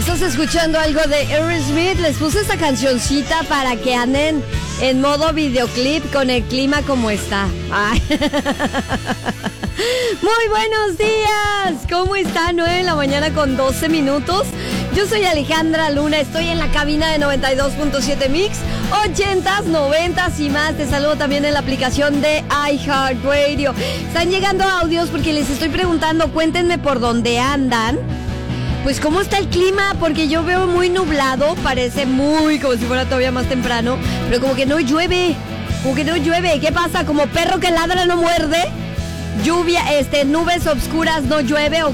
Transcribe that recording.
Estás escuchando algo de Aerosmith. Les puse esta cancioncita para que anden en modo videoclip con el clima como está. Ay. Muy buenos días. ¿Cómo están? 9 de la mañana con 12 minutos. Yo soy Alejandra Luna. Estoy en la cabina de 92.7 Mix. 80s, 90s y más. Te saludo también en la aplicación de iHeartRadio. Están llegando audios porque les estoy preguntando. Cuéntenme por dónde andan. Pues cómo está el clima, porque yo veo muy nublado, parece muy como si fuera todavía más temprano, pero como que no llueve, ¿qué pasa? ¿Como perro que ladra no muerde? Lluvia, nubes obscuras no llueve, ¿o